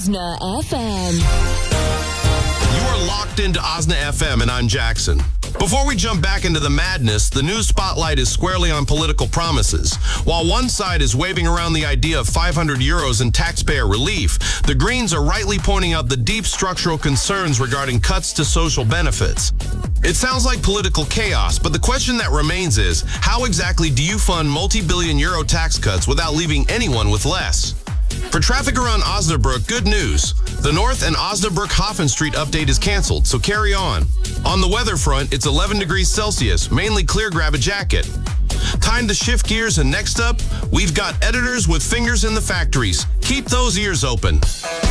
Osna FM. You are locked into Osna FM, and I'm Jackson. Before we jump back into the madness, the news spotlight is squarely on political promises. While one side is waving around the idea of 500 euros in taxpayer relief, the Greens are rightly pointing out the deep structural concerns regarding cuts to social benefits. It sounds like political chaos, but the question that remains is, how exactly do you fund multi-billion euro tax cuts without leaving anyone with less? For traffic around Osnabrück, good news. The North and Osnabrück-Hafen Street update is canceled, so carry on. On the weather front, it's 11 degrees Celsius, mainly clear, grab a jacket. Time to shift gears, and next up, we've got editors with fingers in the factories. Keep those ears open.